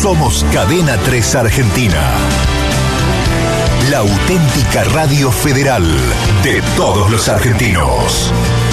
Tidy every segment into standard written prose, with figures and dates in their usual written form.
Somos Cadena 3 Argentina. La auténtica radio federal de todos los argentinos.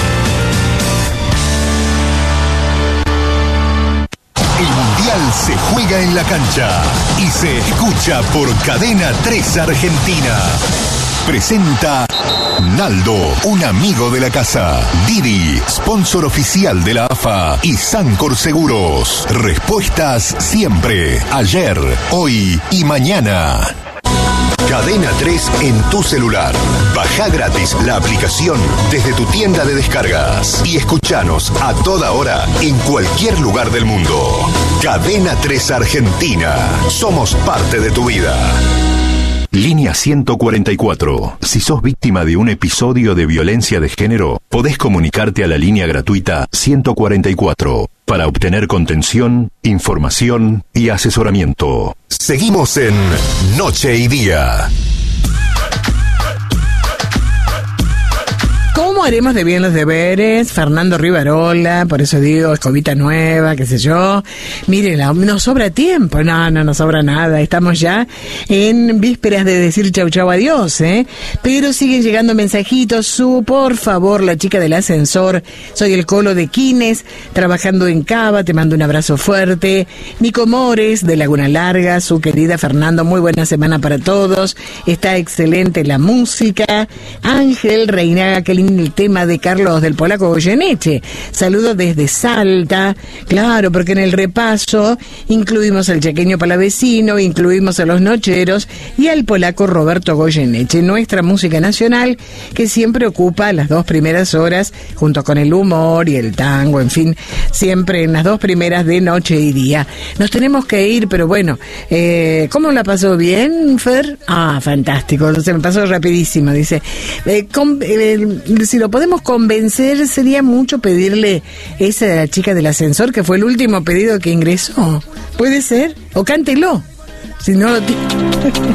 El Mundial se juega en la cancha y se escucha por Cadena 3 Argentina. Presenta Naldo, un amigo de la casa. Didi, sponsor oficial de la AFA. Y Sancor Seguros. Respuestas siempre, ayer, hoy y mañana. Cadena 3 en tu celular. Baja gratis la aplicación desde tu tienda de descargas y escuchanos a toda hora en cualquier lugar del mundo. Cadena 3 Argentina. Somos parte de tu vida. Línea 144. Si sos víctima de un episodio de violencia de género, podés comunicarte a la línea gratuita 144 para obtener contención, información y asesoramiento. Seguimos en Noche y Día. ¿Cómo haremos de bien los deberes? Fernando Rivarola, por eso digo, escobita nueva, qué sé yo. Miren, nos sobra tiempo. No nos sobra nada. Estamos ya en vísperas de decir chau chau adiós, Pero siguen llegando mensajitos. Por favor, la chica del ascensor. Soy el Colo de Quines, trabajando en Cava. Te mando un abrazo fuerte. Nico Mores, de Laguna Larga. Su querida Fernando, muy buena semana para todos. Está excelente la música. Ángel Reinaga, qué lindo el tema de Carlos del Polaco Goyeneche. Saludos desde Salta. Claro, porque en el repaso incluimos al chaqueño palavecino, incluimos a los nocheros y al polaco Roberto Goyeneche. Nuestra música nacional que siempre ocupa las 2 primeras horas junto con el humor y el tango, en fin, siempre en las 2 primeras de Noche y Día. Nos tenemos que ir, pero bueno, ¿cómo la pasó bien, Fer? Fantástico, se me pasó rapidísimo, dice. Si lo podemos convencer, sería mucho pedirle esa chica del ascensor que fue el último pedido que ingresó. ¿Puede ser? O cántelo. Si no lo tiene.